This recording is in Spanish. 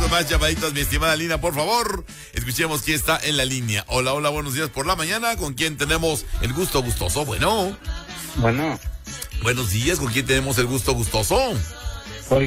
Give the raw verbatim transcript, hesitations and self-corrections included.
más llamaditas, mi estimada Lina, por favor. Escuchemos quién está en la línea. Hola, hola, buenos días por la mañana. ¿Con quién tenemos el gusto gustoso? Bueno. Bueno. Buenos días, ¿con quién tenemos el gusto gustoso? Soy